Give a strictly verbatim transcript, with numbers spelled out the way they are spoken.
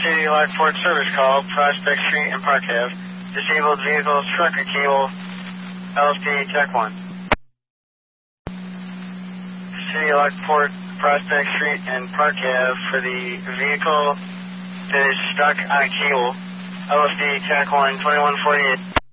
City Lockport service call, Prospect Street and Park Ave. Disabled vehicle struck a cable, L S D Tech one. City Lockport, Prospect Street and Park Ave for the vehicle that is stuck on a cable, L S D Tech one, twenty-one forty-eight.